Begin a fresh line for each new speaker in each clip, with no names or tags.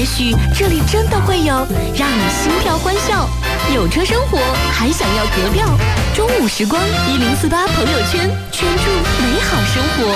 许这里真的会有让你心跳欢笑、有车生活还想要格调。中午时光1048朋友圈，圈住美好生活。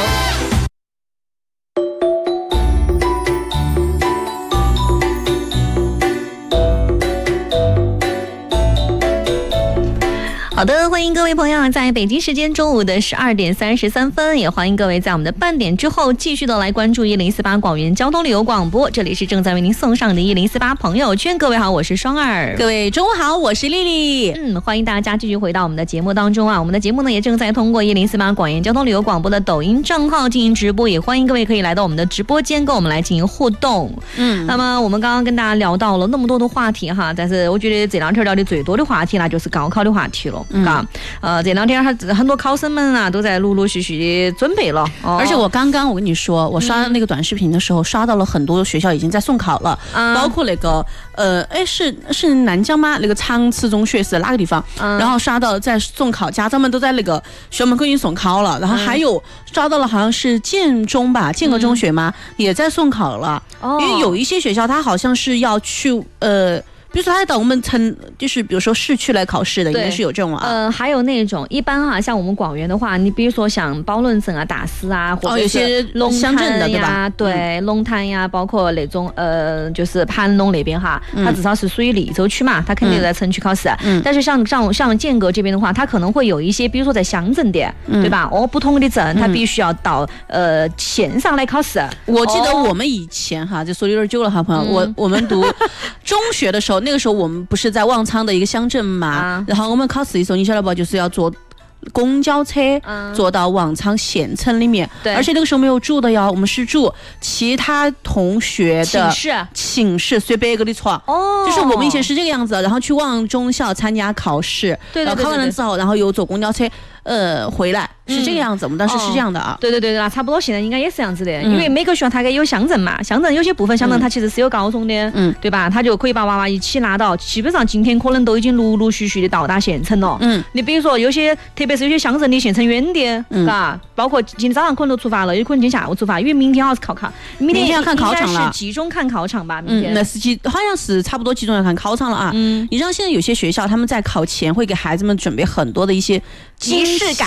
好的，欢迎各位朋友在北京时间中午的12点33分，也欢迎各位在我们的半点之后继续的来关注1048广元交通旅游广播，这里是正在为您送上的1048朋友圈。各位好，我是双儿。
各位中午好，我是丽丽。
欢迎大家继续回到我们的节目当中啊。我们的节目呢也正在通过1048广元交通旅游广播的抖音账号进行直播，也欢迎各位可以来到我们的直播间跟我们来进行互动。那么我们刚刚跟大家聊到了那么多的话题哈，但是我觉得这两天聊的最多的话题那就是高考的话题了。这两天很多考生们啊都在陆陆续续的准备了。
而且我刚刚我跟你说，我刷那个短视频的时候，刷到了很多学校已经在送考了，包括那个是南疆吗？那个长池中学是哪个地方？然后刷到在送考，家长们都在那个学校门口已经送考了。然后还有刷到了好像是建中吧，建国中学吗？也在送考了。因为有一些学校它好像是要去比如说他到我们就是比如说市区来考试的，应该是有这种啊。
还有那种一般哈，像我们广元的话，你比如说像宝轮镇啊、大思啊，或者是龙
乡镇的，对吧？
对，龙潭呀，包括那种就是盘龙那边哈，它至少是属于利州区嘛，它肯定在城区考试。但是像建国这边的话，它可能会有一些，比如说在乡镇点，对吧？不同的镇，它必须要到线上来考试。
我记得我们以前哈，就说有点久了哈，朋友，我们读中学的时候。那个时候我们不是在望昌的一个乡镇嘛，然后我们考试的时候，你晓得不？就是要坐公交车坐到望昌县城里面，而且那个时候没有住的哟，我们是住其他同学的寝室随便一个的床。就是我们以前是这个样子，然后去望中校参加考试，然后考完了之后，然后又坐公交车回来。是这个样子，我们当时是这样的啊。
对，那差不多现在应该也是这样子的，因为每个学校它有乡镇嘛，乡镇有些部分乡镇它其实是有高中的，对吧？它就可以把娃娃一起拉到，基本上今天可能都已经陆陆续续的到达县城了。你比如说有些，特别是有些乡镇离县城远的，嘎，包括今天早上可能都出发了，有可能今天下午出发，因为明天好像是考，明天
要看考场了，
应该是集中看考场吧？明天
那是好像是差不多集中要看考场了啊。你知道现在有些学校他们在考前会给孩子们准备很多的一些
仪式感。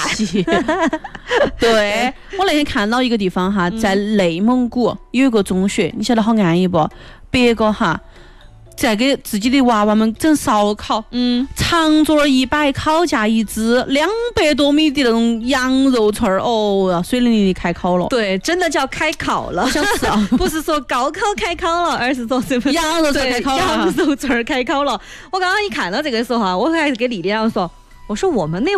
对，我那天看到一个地方哈，在内蒙古有一个中学，你晓得好安逸不？别个哈在给自己的娃娃们整烧烤，长桌一摆，烤架一支，200多米的那种羊肉串儿，水淋淋的开烤了。
对，真的叫开烤了，
想吃啊！
不是说高考开烤了，而是说什么
羊肉串开烤了。
羊肉串开烤了。我刚刚一看到这个时候哈，我还是给丽丽说，我说我们那